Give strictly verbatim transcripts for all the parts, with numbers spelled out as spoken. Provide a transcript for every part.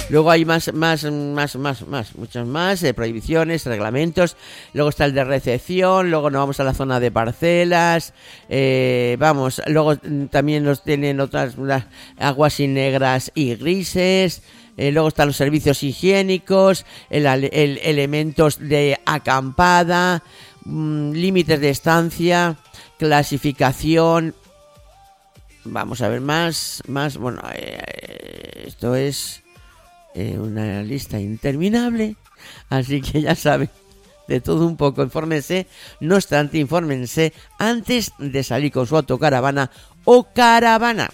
Luego hay más, más, más, más, más, muchas más, eh, prohibiciones, reglamentos. Luego está el de recepción, luego nos vamos a la zona de parcelas, eh, vamos, luego también los tienen otras las aguas y negras y grises. Eh, luego están los servicios higiénicos, el, el, elementos de acampada, mmm, límites de estancia, clasificación. Vamos a ver más, más, bueno, eh, esto es eh, una lista interminable, así que ya saben, de todo un poco, infórmense, no obstante, infórmense antes de salir con su autocaravana o caravana.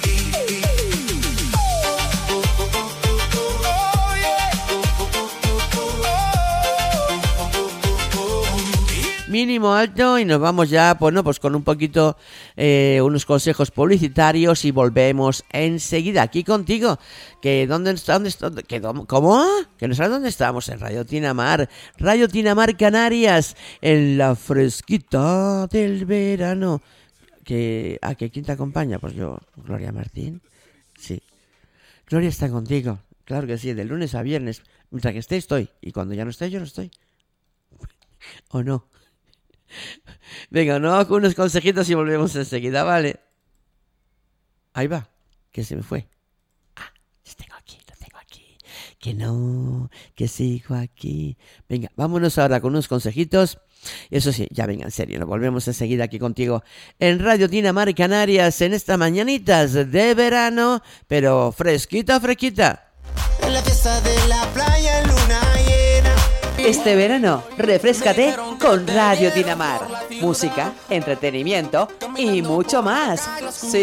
Mínimo alto y nos vamos ya, pues no, pues con un poquito, eh, unos consejos publicitarios y volvemos enseguida aquí contigo. Que dónde está, dónde está, que ¿cómo? Que no sabes dónde estamos, en Radio Tinamar, Radio Tinamar Canarias, en la fresquita del verano. Que, ¿a que quién te acompaña? Pues yo, Gloria Martín. Sí, Gloria está contigo, claro que sí, de lunes a viernes, mientras que esté estoy, y cuando ya no esté yo no estoy. ¿O no? Venga, no, con unos consejitos y volvemos enseguida, ¿vale? Ahí va, que se me fue. Ah, lo tengo aquí, lo tengo aquí. Que no, que sigo aquí. Venga, vámonos ahora con unos consejitos. Eso sí, ya venga, en serio, nos volvemos enseguida aquí contigo en Radio Tinamar Canarias en estas mañanitas de verano, pero fresquita, fresquita. En la fiesta de la playa en luna llena. Este verano, refréscate con Radio Tinamar. Música, entretenimiento y mucho más. Sí.